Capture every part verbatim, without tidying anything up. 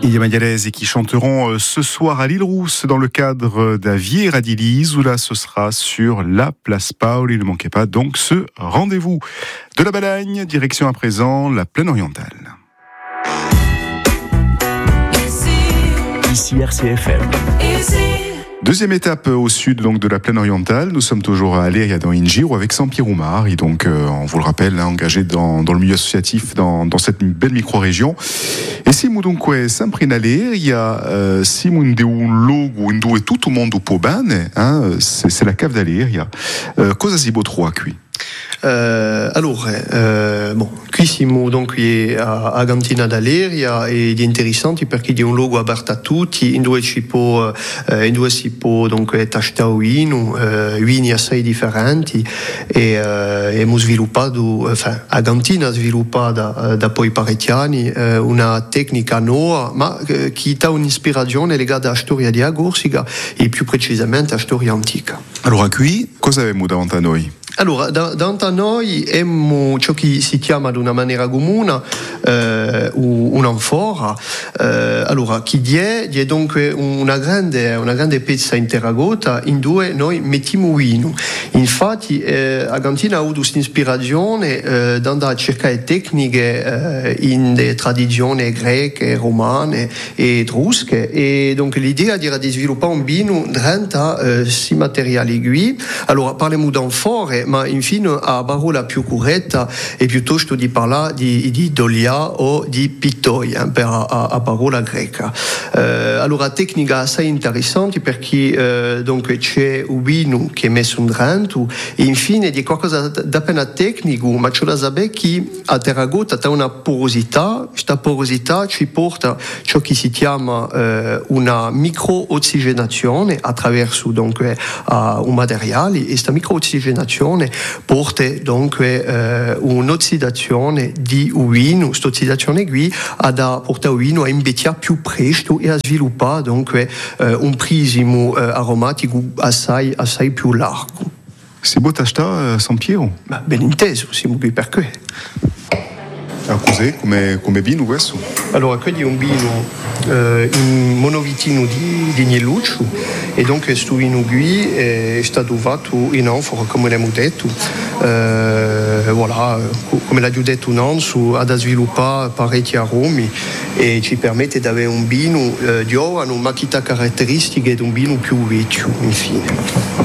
Il y a Magalhães qui chanteront ce soir à l'Île Rousse dans le cadre d'Avier Radilise, où là ce sera sur la place Paul. Ne manquez pas donc ce rendez-vous. De la Balagne, direction à présent la Plaine Orientale. Ici R C F M. Deuxième étape au sud donc de la Plaine Orientale. Nous sommes toujours à Aléria dans Ingiro avec Sampiero Umari, donc euh, on vous le rappelle, hein, engagé dans, dans le milieu associatif dans, dans cette belle micro-région. E siamo dunque sempre in Aléria, euh, siamo in un luogo in dove tutto il mondo può bene, hein, c'est, c'est la cave d'Aléria. Euh, cosa si può trovare qui? Euh, alors, euh, bon, qui siamo donc a, a Gantina d'Aléria ed è interessante perché è un luogo aperto a tutti, in dove ci può, eh, in dove si può donc tastare vino, eh, vini assai differenti e eh, abbiamo sviluppato, enfin, a Gantina ha sviluppato da poi parecchi anni eh, una tecnica nuova, ma eh, che dà un'ispirazione legata alla storia di Agorsica e più precisamente alla storia antica. Allora qui cosa abbiamo davanti a noi? Allora, da, davanti a noi abbiamo ciò che si chiama in una maniera comune eh, un'anfora. Eh, allora, che è, è dunque una grande, una grande pezza in terracotta in dove noi mettiamo vino. Infatti, eh, a Gantina ha avuto questa ispirazione eh, di andare a cercare tecniche eh, in le tradizioni greche, romane e etrusche. E dunque l'idea era di sviluppare un vino dentro eh, questi materiali qui. Allora, parliamo d'anfore, ma infine a parola più corretta è piuttosto di parlare di, di dolia o di pittoia per a, a parola greca. Eh, allora tecnica assai interessante perché eh, dunque c'è un vino che è messo dentro e infine di qualcosa d'appena tecnico, ma c'è da sapere che a terracotta ha una porosità, questa porosità ci porta ciò che si chiama eh, una micro-ossigenazione attraverso dunque uh, un materiale e questa micro-ossigenazione porta dunque eh, un'ossidazione di un vino. Questa ossidazione qui ha da portare il vino a invecchiare più presto e a sviluppare dunque eh, un prisma eh, aromatico assai, assai più largo. Si può tastare Sampiero? Ma ben inteso, siamo qui per questo. Ah, cos'è? Come, come vino questo? Allora, quello è un vino eh, in monovitino di, di Gneluccio e dunque questo vino qui è stato fatto in anfora, come l'abbiamo detto. Eh, voilà, come l'ha già detto Nanzu, ha da sviluppare parecchi aromi e ci permette di avere un vino eh, giovane, ma che ha caratteristiche di un vino più vecchio, infine.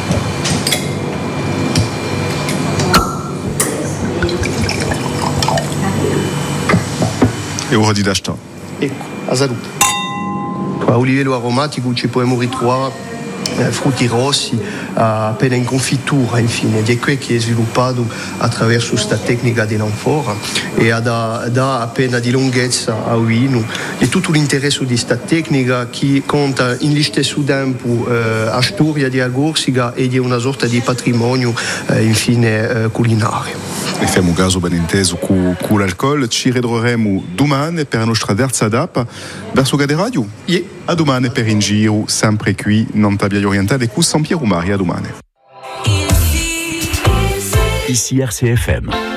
E ora di dashta. Ecco, a salute. A livello aromatico ci possiamo ritrovare eh, frutti rossi appena in confittura, infine, ed è quello che è sviluppato attraverso questa tecnica dell'anfora e ha da, da appena di lunghezza al vino. È tutto l'interesse di questa tecnica che conta in lo stesso tempo eh, la storia di Agorsica e di una sorta di patrimonio eh, infine eh, culinario. E facciamo caso ben inteso con, con l'alcol. Ci ritroveremo domani per la nostra terza tappa verso Gade Radio. Yeah. A domani per in giro, sempre qui, non Tabia Orientale, con Sampiero Umari. A domani. Ici R C F M.